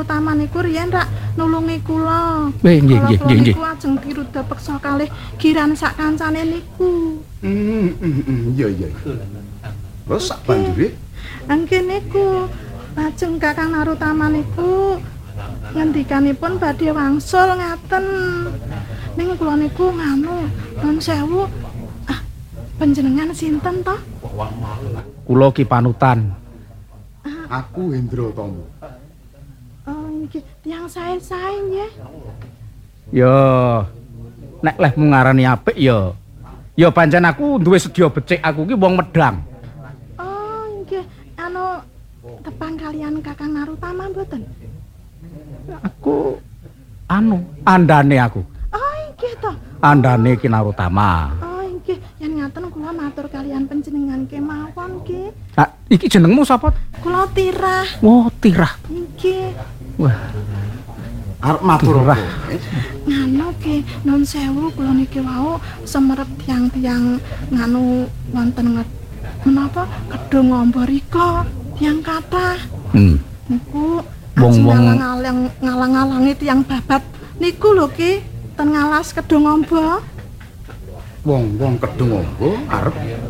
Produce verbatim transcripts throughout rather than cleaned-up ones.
Narutama niku riyen rak nulungi kula. Eh nggih nggih nggih nggih. Niku ajeng dirudha peksa kalih giran sak kancane niku. Hmm, hmm, iya iya. Lho sak banjure? Angge niku lajeng Kakang Narutama niku ngendikanipun badhe wangsul ngaten. Ning kula niku nganu, nuwun sewu. Ah, panjenengan sinten to? Kula ki panutan. Aku Hendra Tama. Oh, nggih, tiyang sae-sae nggih. Ya, nek lehmu ngarani apik ya. Ya pancen aku duwe sedya becik, aku ki wong Medang. Oh, nggih. Anu tepang kalian Kakang Narutama mboten? Aku anu, andane aku. Oh, nggih to. Andane Ki Narutama. Oh, nggih. Yen ngaten kula matur kalian panjenengan kemawon nggih. Nah, iki jenengmu sapa? Kula Tirah. Oh, Tirah. Nggih. Wah, Arep matur apa? Nganu ki, nun sewu kula niki wau semerep tiang-tiang nganu wonten nget menapa kedung ngombo rika tiang kathah. Hmm. Niku Wong-wong ngalang-alang ngalang-alangi tiang babat niku lho ki ten ngalas kedung ngombo. Wong-wong kedung ombo arep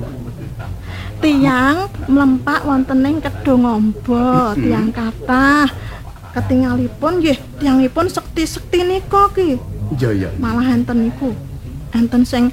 Tiang mlempak wonten ing kedung ngombo tiang kathah. Ketingalipun nggih tiyangipun sekti-sekti nika ki. iya iya. Malah enten niku. Enten sing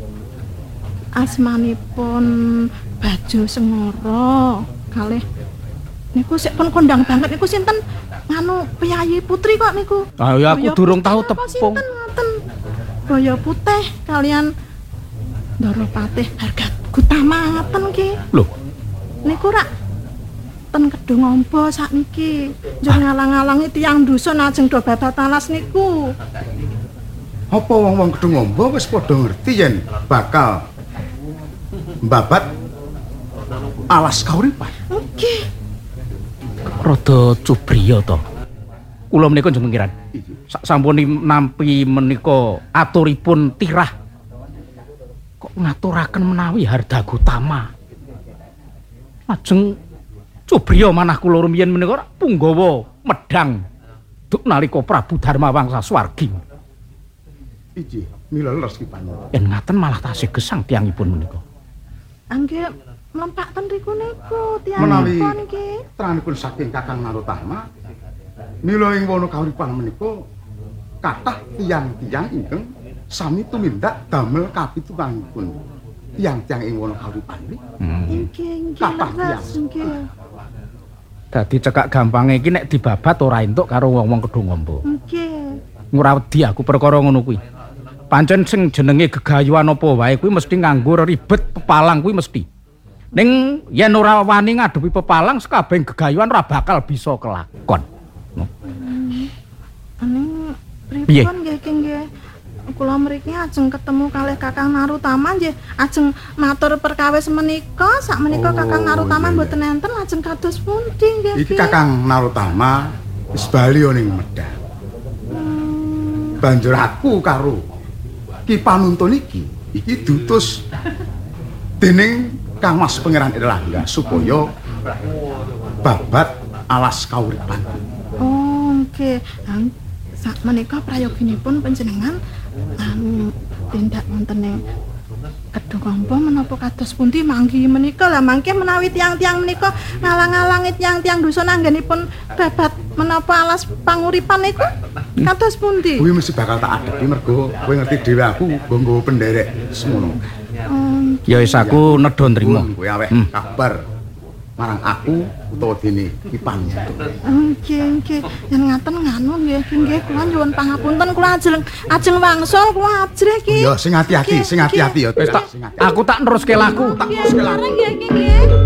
asmanipun Bajo Sengara kalih niku sik pun kondang banget niku sinten nganu Piyayi Putri kok niku. Ah ya aku Boyo durung Putih tahu apa tepung. Sinten ngoten. Boyo Putih kalian Ndaropatih Harga Gutama ngoten ki. Loh, Niku rak ten kedung ombo sakniki. Njur ngalang-alangi tiyang dusun ajeng do babat alas niku. Apa wong-wong kedung ombo wis padha ngerti yen bakal mbabat alas kauripan? Nggih. rada cubriya to. Kula menika njeng pengiran. Sak sampun nampi menika aturipun Tirah. Kok ngaturaken menawi Harda Gutama. Lajeng Cubriya manah kula rumiyin menika punggawa Medang duk nalika Prabu Darmawangsa Swargi. Iki mila leres ki panjenengan. Yen ngaten malah tasih gesang tiyangipun menika. Angge mlempak ten riku niku Menawi tiyangipun iki. tranipun saking Kakang Narutama mila ing wana kauripan menika kathah tiyang-tiyang ingkang sami tumindak damel kapitutanipun tiyang-tiyang ing wana kauripan niki. Hmm. Nggih, nggih, Kathah leres tiyang. nggih. Dadi cekak gampange iki nek dibabat ora entuk karo wong-wong kedung ombo. Nggih. Ora wedi aku perkara ngono kuwi. Pancen sing jenenge gegayuhan apa wae kuwi mesti nganggo ribet pepalang kuwi mesti. Ning yen ora wani ngadepi pepalang sekabeh gegayuhan ora bakal bisa kelakon. No. Aning Piye? pripun nggih iki nggih. Kula mriki ajeng ketemu kalih Kakang Narutama nggih ajeng matur perkawis menika sakmenika Oh, Kakang Narutama iya, iya. mboten enten lajeng kados pundi nggih. Iki Ki? Kakang Narutama wis bali ning Medang. Hmm, Banjur aku karo Ki Panuntun iki iki diutus dening Kang Mas Pangeran Erlangga supaya babat alas kauripan. Oh, nggih. Nah, sakmenika prayoginipun panjenengan anu tindak wonten ing kedung ombo menapa kados pundi manggi menika lah mangke menawi tiang-tiang menika ngalang-alangi tiang-tiang dusun anggenipun babat menapa alas panguripan niku kados pundi? Kuwi mesti bakal tak adepi mergo kowe ngerti dhewe aku nggo penderek semono. Oh, Ya wis aku nedha nrimo. Kowe aweh Hmm. kabar marang aku utawa dene Ki Panuntun. nggih nggih yen ngaten nganu nggih nggih kula nyuwun pangapunten kula ajeng ajeng wangsul kula ajrih ki. Ya sing ati-ati, sing ati-ati ya. Wis tak Sing ati-ati. aku tak neruske laku. Tak Nggih, terus ke laku. nggih nggih nggih.